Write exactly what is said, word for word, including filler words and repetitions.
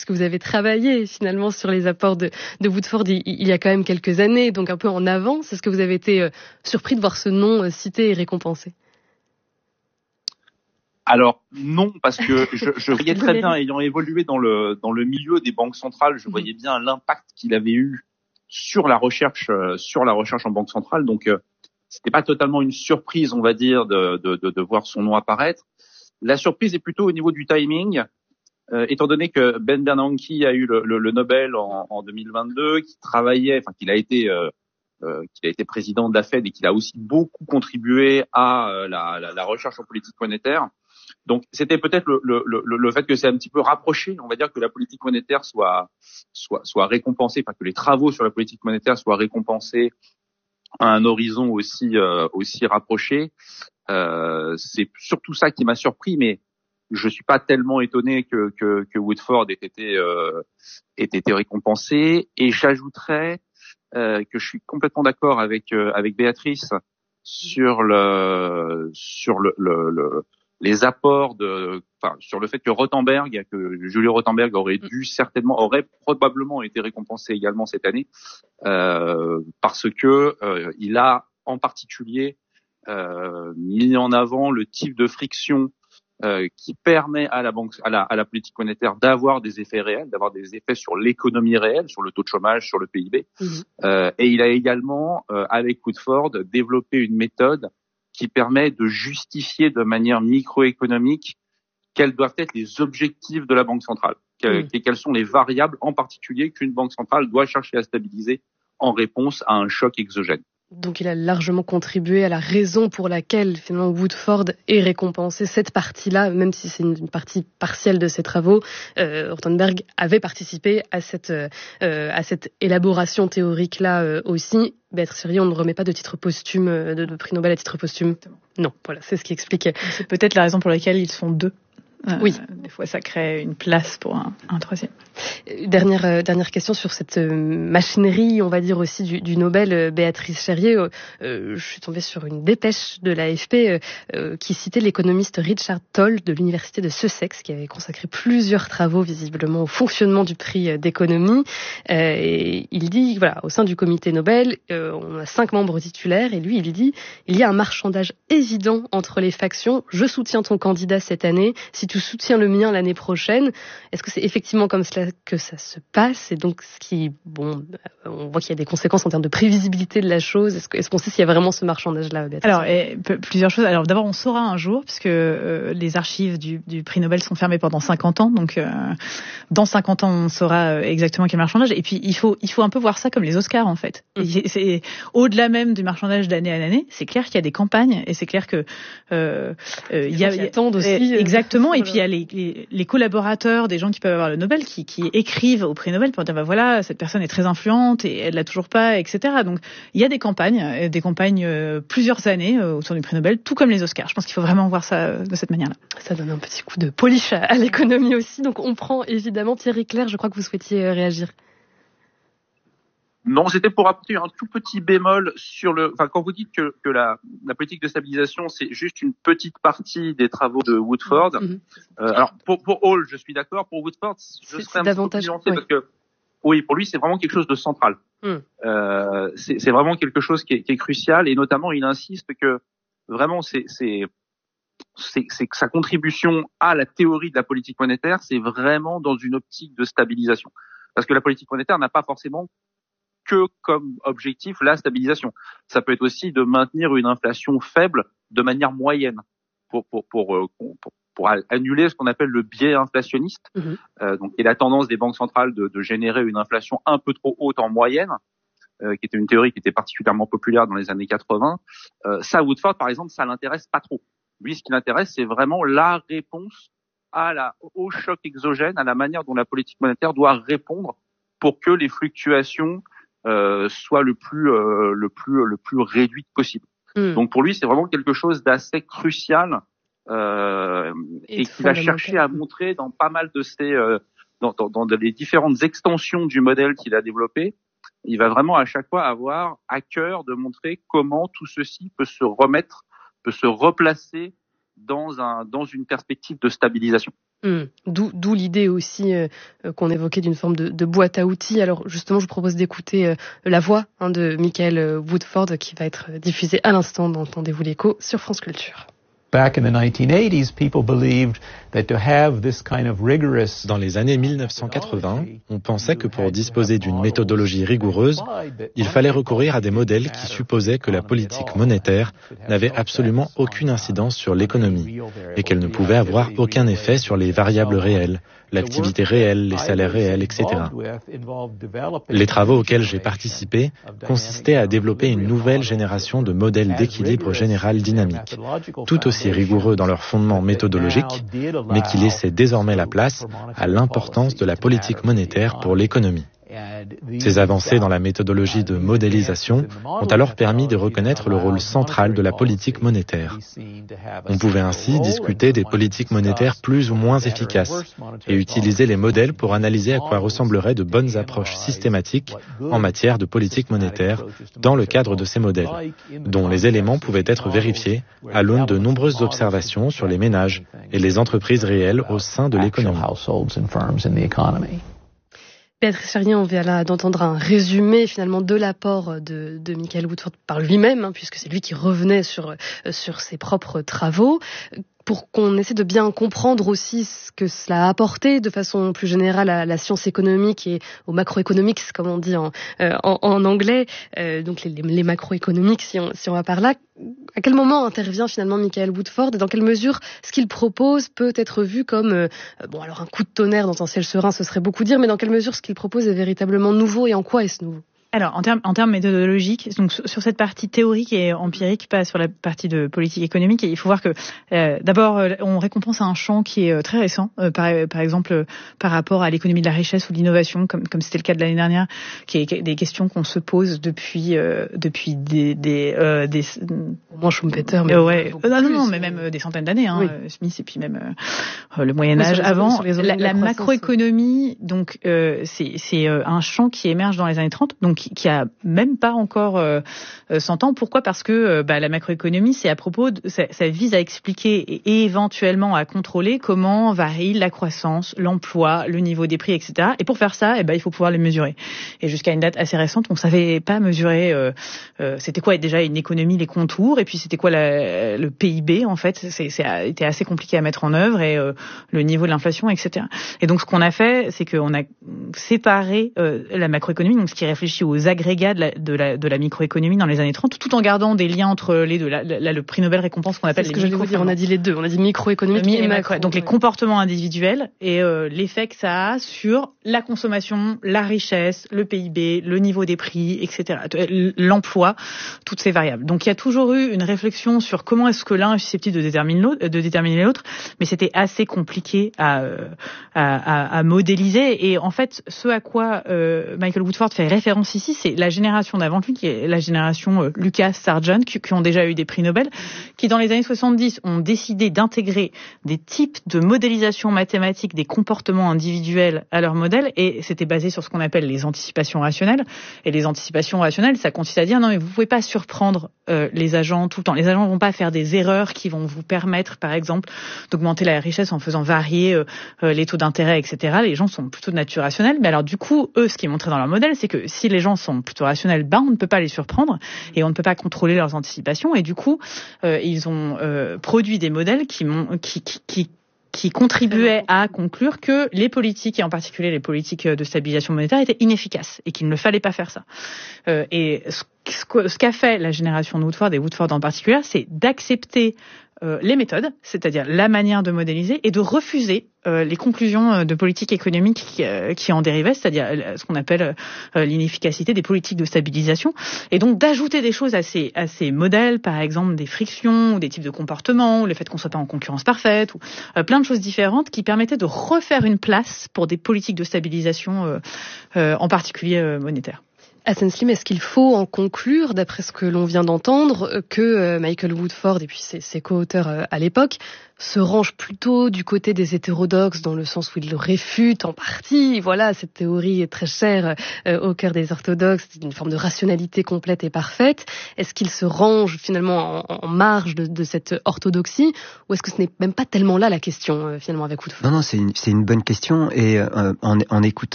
puisque vous avez travaillé finalement sur les apports de, de Woodford il, il y a quand même quelques années, donc un peu en avance. Est-ce que vous avez été euh, surpris de voir ce nom euh, cité et récompensé ? Alors non, parce que je, je voyais très bien, ayant évolué dans le dans le milieu des banques centrales, je voyais bien l'impact qu'il avait eu sur la recherche euh, sur la recherche en banque centrale. Donc euh, c'était pas totalement une surprise, on va dire, de de de, de voir son nom apparaître. La surprise est plutôt au niveau du timing, euh, étant donné que Ben Bernanke a eu le, le, le Nobel en, en deux mille vingt-deux, qui travaillait, enfin qu'il a été euh, euh, qu'il a été président de la Fed et qu'il a aussi beaucoup contribué à euh, la, la, la recherche en politique monétaire. Donc, c'était peut-être le, le, le, le fait que c'est un petit peu rapproché. On va dire que la politique monétaire soit, soit, soit récompensée, enfin que les travaux sur la politique monétaire soient récompensés à un horizon aussi, euh, aussi rapproché. Euh, c'est surtout ça qui m'a surpris, mais je suis pas tellement étonné que, que, que Woodford ait été, euh, ait été récompensé. Et j'ajouterais euh, que je suis complètement d'accord avec, euh, avec Béatrice sur le, sur le, le, le les apports de, enfin, sur le fait que Rothenberg, que Julie Rothenberg aurait dû certainement, aurait probablement été récompensé également cette année, euh, parce que euh, il a en particulier euh, mis en avant le type de friction euh, qui permet à la banque, à la, à la politique monétaire d'avoir des effets réels, d'avoir des effets sur l'économie réelle, sur le taux de chômage, sur le P I B. Mmh. Euh, et il a également, euh, avec Woodford, développé une méthode qui permet de justifier de manière microéconomique quels doivent être les objectifs de la Banque centrale, que, mmh. et quelles sont les variables en particulier qu'une Banque centrale doit chercher à stabiliser en réponse à un choc exogène. Donc il a largement contribué à la raison pour laquelle finalement Woodford est récompensé cette partie-là, même si c'est une partie partielle de ses travaux. Euh, Rothenberg avait participé à cette euh, à cette élaboration théorique-là euh, aussi. Béatrice Chérier, on ne remet pas de titre posthume, de, de prix Nobel à titre posthume. Exactement. Non, voilà, c'est ce qui expliquait. C'est peut-être la raison pour laquelle ils sont deux. Euh, oui. Des fois, ça crée une place pour un, un troisième. Dernière, euh, dernière question sur cette euh, machinerie, on va dire aussi du, du Nobel, euh, Béatrice Chérier. Euh, euh, je suis tombée sur une dépêche de l'A F P euh, euh, qui citait l'économiste Richard Tol de l'université de Sussex, qui avait consacré plusieurs travaux visiblement au fonctionnement du prix d'économie. Euh, et il dit, voilà, au sein du comité Nobel, euh, on a cinq membres titulaires, et lui, il dit, il y a un marchandage évident entre les factions. Je soutiens ton candidat cette année, si tu soutiens le mien l'année prochaine. Est-ce que c'est effectivement comme cela que ça se passe, et donc ce qui, bon, on voit qu'il y a des conséquences en termes de prévisibilité de la chose. Est-ce, que, est-ce qu'on sait s'il y a vraiment ce marchandage-là, Béatrice ? Alors, et, p- plusieurs choses. Alors, d'abord, on saura un jour, puisque euh, les archives du, du prix Nobel sont fermées pendant cinquante ans, donc euh, dans cinquante ans, on saura exactement quel marchandage. Et puis, il faut, il faut un peu voir ça comme les Oscars, en fait. Mmh. C'est, c'est au-delà même du marchandage d'année à année. C'est clair qu'il y a des campagnes, et c'est clair que euh, euh, il y a, qui attendent aussi. Euh, exactement. Et puis, il y a les, les, les collaborateurs des gens qui peuvent avoir le Nobel qui, qui écrivent au prix Nobel pour dire bah voilà, cette personne est très influente et elle l'a toujours pas, et cetera. Donc il y a des campagnes, des campagnes euh, plusieurs années euh, autour du prix Nobel, tout comme les Oscars. Je pense qu'il faut vraiment voir ça euh, de cette manière-là. Ça donne un petit coup de polish à, à l'économie aussi. Donc on prend évidemment Thierry Clair. Je crois que vous souhaitiez euh, réagir. Non, c'était pour apporter un tout petit bémol sur le, enfin, quand vous dites que, que la, la politique de stabilisation, c'est juste une petite partie des travaux de Woodford. Mm-hmm. Euh, alors, pour, pour Hall, je suis d'accord. Pour Woodford, je c'est, serais c'est un petit peu plus nuancé, parce que, oui, pour lui, c'est vraiment quelque chose de central. Mm. Euh, c'est, c'est vraiment quelque chose qui est, qui est crucial, et notamment, il insiste que vraiment, c'est, c'est, c'est, c'est que sa contribution à la théorie de la politique monétaire, c'est vraiment dans une optique de stabilisation. Parce que la politique monétaire n'a pas forcément que comme objectif la stabilisation. Ça peut être aussi de maintenir une inflation faible de manière moyenne pour pour pour pour, pour annuler ce qu'on appelle le biais inflationniste. Mmh. Euh, donc, et la tendance des banques centrales de, de générer une inflation un peu trop haute en moyenne, euh, qui était une théorie qui était particulièrement populaire dans les années quatre-vingts. Euh, ça, Woodford, par exemple, ça l'intéresse pas trop. Lui, ce qui l'intéresse, c'est vraiment la réponse à la au choc exogène, à la manière dont la politique monétaire doit répondre pour que les fluctuations Euh, soit le plus euh, le plus le plus réduite possible. Mmh. Donc pour lui, c'est vraiment quelque chose d'assez crucial euh, et, et qu'il va chercher à montrer dans pas mal de ses euh, dans, dans, dans les différentes extensions du modèle qu'il a développé. Il va vraiment à chaque fois avoir à cœur de montrer comment tout ceci peut se remettre, peut se replacer dans un dans une perspective de stabilisation. Mmh. D'où, d'où l'idée aussi euh, qu'on évoquait d'une forme de, de boîte à outils. Alors justement, je vous propose d'écouter euh, la voix hein, de Michael Woodford qui va être diffusée à l'instant dans Entendez-vous l'écho sur France Culture. Dans les années mille neuf cent quatre-vingts, on pensait que pour disposer d'une méthodologie rigoureuse, il fallait recourir à des modèles qui supposaient que la politique monétaire n'avait absolument aucune incidence sur l'économie et qu'elle ne pouvait avoir aucun effet sur les variables réelles, l'activité réelle, les salaires réels, et cetera. Les travaux auxquels j'ai participé consistaient à développer une nouvelle génération de modèles d'équilibre général dynamique, tout aussi rigoureux dans leur fondement méthodologique, mais qui laissaient désormais la place à l'importance de la politique monétaire pour l'économie. Ces avancées dans la méthodologie de modélisation ont alors permis de reconnaître le rôle central de la politique monétaire. On pouvait ainsi discuter des politiques monétaires plus ou moins efficaces et utiliser les modèles pour analyser à quoi ressembleraient de bonnes approches systématiques en matière de politique monétaire dans le cadre de ces modèles, dont les éléments pouvaient être vérifiés à l'aune de nombreuses observations sur les ménages et les entreprises réelles au sein de l'économie. Béatrice Charrier, on vient là d'entendre un résumé finalement de l'apport de, de Michael Woodford par lui-même, hein, puisque c'est lui qui revenait sur, sur ses propres travaux. Pour qu'on essaie de bien comprendre aussi ce que cela a apporté de façon plus générale à la science économique et au macroeconomics, comme on dit en, euh, en, en anglais, euh, donc les, les macroéconomiques, si on, si on va par là. À quel moment intervient finalement Michael Woodford et dans quelle mesure ce qu'il propose peut être vu comme, euh, bon alors un coup de tonnerre dans un ciel serein, ce serait beaucoup dire, mais dans quelle mesure ce qu'il propose est véritablement nouveau et en quoi est-ce nouveau ? Alors, en termes, en termes méthodologiques, donc sur cette partie théorique et empirique, pas sur la partie de politique économique, il faut voir que euh, d'abord, on récompense un champ qui est très récent, euh, par, par exemple euh, par rapport à l'économie de la richesse ou de l'innovation, comme, comme c'était le cas de l'année dernière, qui est des questions qu'on se pose depuis euh, depuis des des euh, des moins Schumpeter, mais euh, ouais, euh, non, non non, mais même des centaines d'années, hein, oui. Smith et puis même euh, le Moyen Âge. Oui, avant, les, la, la macroéconomie, donc euh, c'est c'est euh, un champ qui émerge dans les années trente, donc qui a même pas encore euh, cent ans. Pourquoi ? Parce que euh, bah, la macroéconomie, c'est à propos, de, ça, ça vise à expliquer et, et éventuellement à contrôler comment varie la croissance, l'emploi, le niveau des prix, et cetera. Et pour faire ça, eh ben, il faut pouvoir les mesurer. Et jusqu'à une date assez récente, on savait pas mesurer. Euh, euh, c'était quoi déjà une économie, les contours, et puis c'était quoi la, le P I B en fait. C'est, c'est était assez compliqué à mettre en œuvre et euh, le niveau de l'inflation, et cetera. Et donc ce qu'on a fait, c'est qu'on a séparé euh, la macroéconomie, donc ce qui réfléchit aux agrégats de la, de la, de la microéconomie dans les années trente, tout en gardant des liens entre les deux. Là, là le prix Nobel récompense qu'on appelle c'est ce les que je voulais dire. On a dit les deux. On a dit microéconomique et, et macro. macro. Donc ouais. Les comportements individuels et euh, l'effet que ça a sur la consommation, la richesse, le P I B, le niveau des prix, et cetera. L'emploi, toutes ces variables. Donc il y a toujours eu une réflexion sur comment est-ce que l'un est susceptible de déterminer l'autre, de déterminer l'autre, mais c'était assez compliqué à, à, à, à modéliser. Et en fait, ce à quoi euh, Michael Woodford fait référence ici, c'est la génération d'avant lui, qui est la génération euh, Lucas, Sargent, qui, qui ont déjà eu des prix Nobel, qui dans les années soixante-dix ont décidé d'intégrer des types de modélisation mathématique des comportements individuels à leur modèle, et c'était basé sur ce qu'on appelle les anticipations rationnelles. Et les anticipations rationnelles, ça consiste à dire non mais vous pouvez pas surprendre euh, les agents tout le temps. Les agents vont pas faire des erreurs qui vont vous permettre, par exemple, d'augmenter la richesse en faisant varier euh, euh, les taux d'intérêt, et cetera. Les gens sont plutôt de nature rationnelle, mais alors du coup, eux, ce qui est montré dans leur modèle, c'est que si les gens sont plutôt rationnels, ben on ne peut pas les surprendre et on ne peut pas contrôler leurs anticipations. Et du coup, euh, ils ont euh, produit des modèles qui, qui, qui, qui qui contribuaient à conclure que les politiques, et en particulier les politiques de stabilisation monétaire, étaient inefficaces et qu'il ne fallait pas faire ça. Euh, et ce, ce qu'a fait la génération de Woodford, et Woodford en particulier, c'est d'accepter euh, les méthodes, c'est-à-dire la manière de modéliser, et de refuser euh, les conclusions de politique économique qui, euh, qui en dérivaient, c'est-à-dire ce qu'on appelle euh, l'inefficacité des politiques de stabilisation, et donc d'ajouter des choses à ces, à ces modèles, par exemple des frictions, ou des types de comportements, ou le fait qu'on soit pas en concurrence parfaite, ou euh, plein de choses différentes qui permettaient de refaire une place pour des politiques de stabilisation, euh, euh, en particulier euh, monétaire. Hassan Slim, est-ce qu'il faut en conclure, d'après ce que l'on vient d'entendre, que Michael Woodford et puis ses, ses co-auteurs à l'époque se rangent plutôt du côté des hétérodoxes, dans le sens où ils le réfutent en partie? Voilà, cette théorie est très chère euh, au cœur des orthodoxes, une forme de rationalité complète et parfaite. Est-ce qu'ils se rangent finalement en, en marge de, de cette orthodoxie, ou est-ce que ce n'est même pas tellement là la question, euh, finalement, avec Woodford? Non, non, c'est une, c'est une bonne question, et euh, en, en écoutant